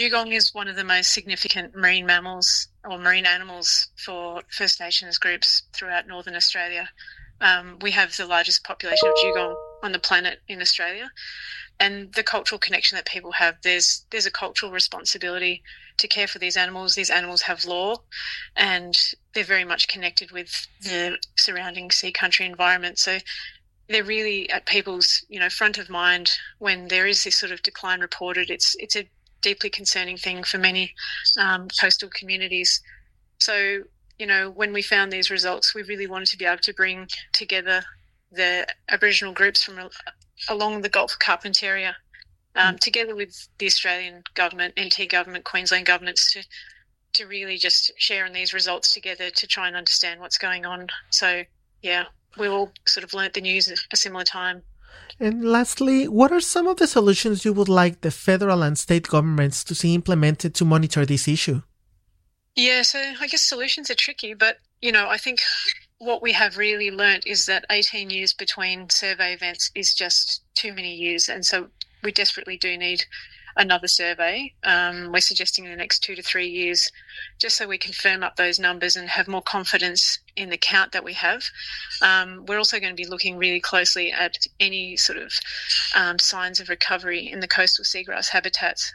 Dugong is one of the most significant marine mammals or marine animals for First Nations groups throughout Northern Australia. We have the largest population of dugong on the planet in Australia, and the cultural connection that people have, there's a cultural responsibility to care for these animals. These animals have law, and they're very much connected with the surrounding sea country environment. So they're really at people's, front of mind when there is this sort of decline reported. It's a deeply concerning thing for many coastal communities. So, when we found these results, we really wanted to be able to bring together the Aboriginal groups from along the Gulf of Carpentaria, together with the Australian government, NT government, Queensland governments, to really just share in these results together to try and understand what's going on. So, yeah, we all sort of learnt the news at a similar time. And lastly, what are some of the solutions you would like the federal and state governments to see implemented to monitor this issue? Yeah, so I guess solutions are tricky, but, I think what we have really learnt is that 18 years between survey events is just too many years. And so we desperately do need another survey. We're suggesting in the next 2 to 3 years, just so we can firm up those numbers and have more confidence in the count that we have. We're also going to be looking really closely at any sort of signs of recovery in the coastal seagrass habitats,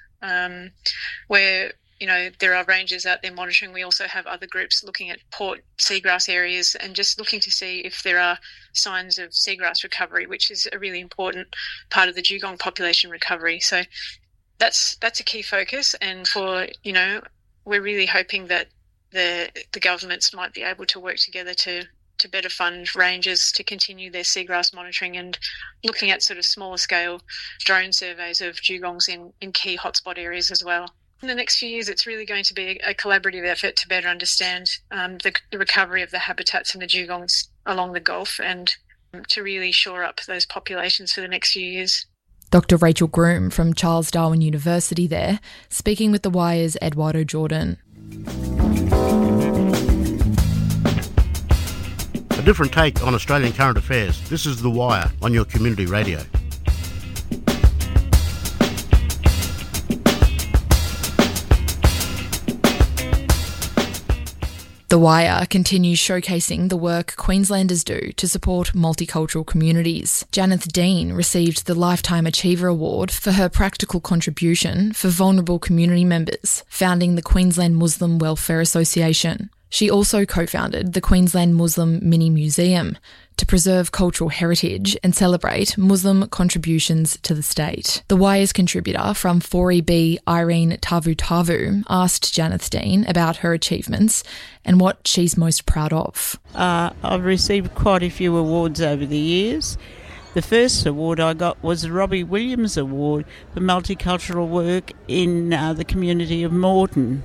where there are rangers out there monitoring. We also have other groups looking at port seagrass areas and just looking to see if there are signs of seagrass recovery, which is a really important part of the dugong population recovery. So that's a key focus, and we're really hoping that the governments might be able to work together to better fund rangers to continue their seagrass monitoring and looking at sort of smaller scale drone surveys of dugongs in key hotspot areas as well. In the next few years, it's really going to be a collaborative effort to better understand the recovery of the habitats and the dugongs along the Gulf, and to really shore up those populations for the next few years. Dr. Rachel Groom from Charles Darwin University there, speaking with The Wire's Eduardo Jordan. A different take on Australian current affairs. This is The Wire on your community radio. The Wire continues showcasing the work Queenslanders do to support multicultural communities. Janeth Dean received the Lifetime Achiever Award for her practical contribution for vulnerable community members, founding the Queensland Muslim Welfare Association. She also co-founded the Queensland Muslim Mini Museum to preserve cultural heritage and celebrate Muslim contributions to the state. The Wire's contributor from 4EB, Irene Tavu, asked Janeth Dean about her achievements and what she's most proud of. I've received quite a few awards over the years. The first award I got was the Robbie Williams Award for multicultural work in the community of Moreton.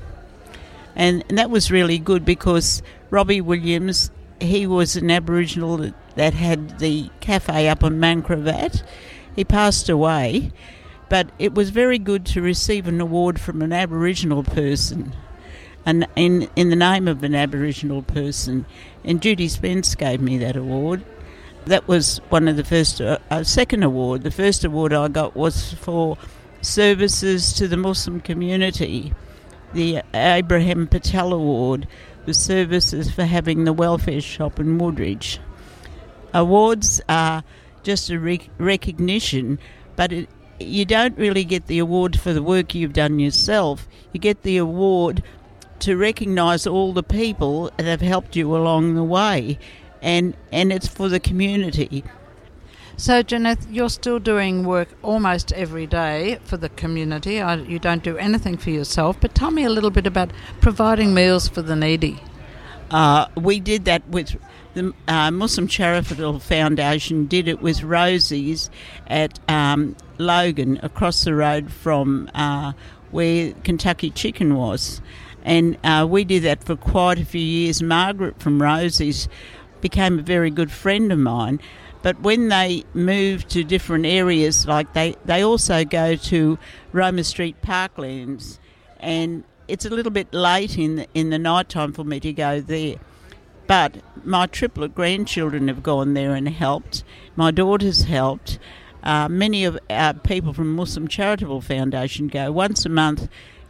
And that was really good because Robbie Williams, he was an Aboriginal that had the cafe up on Mancravat. He passed away, but it was very good to receive an award from an Aboriginal person, and in the name of an Aboriginal person. And Judy Spence gave me that award. That was one of the first, second award. The first award I got was for services to the Muslim community. The Abraham Patel Award was services for having the welfare shop in Woodridge. Awards are just a recognition, but you don't really get the award for the work you've done yourself. You get the award to recognise all the people that have helped you along the way, and it's for the community. So, Janeth, you're still doing work almost every day for the community. You don't do anything for yourself, but tell me a little bit about providing meals for the needy. We did that with the Muslim Charitable Foundation, did it with Rosie's at Logan, across the road from where Kentucky Chicken was. And we did that for quite a few years. Margaret from Rosie's became a very good friend of mine. But when they move to different areas, like they also go to Roma Street Parklands, and it's a little bit late in the night time for me to go there. But my triplet grandchildren have gone there and helped. My daughter's helped. Many of our people from Muslim Charitable Foundation go. Once a month